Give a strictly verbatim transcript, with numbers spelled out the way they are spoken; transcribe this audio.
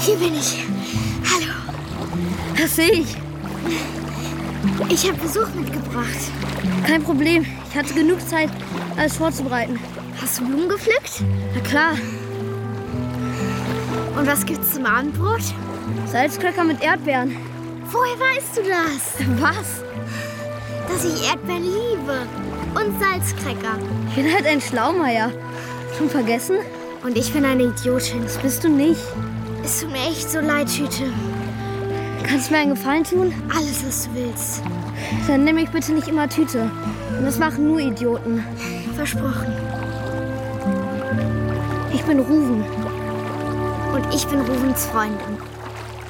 Hier bin ich. Hallo. Das sehe ich. Ich habe Besuch mitgebracht. Kein Problem. Ich hatte genug Zeit, alles vorzubereiten. Hast du Blumen gepflückt? Na klar. Und was gibt's zum Abendbrot? Salzcracker mit Erdbeeren. Woher weißt du das? Was? Dass ich Erdbeeren liebe. Und Salzcracker. Ich bin halt ein Schlaumeier. Schon vergessen? Und ich bin eine Idiotin. Das bist du nicht. Es tut mir echt so leid, Tüte. Kannst du mir einen Gefallen tun? Alles, was du willst. Dann nimm mich bitte nicht immer Tüte. Und das machen nur Idioten. Versprochen. Ich bin Ruven. Und ich bin Ruvens Freundin.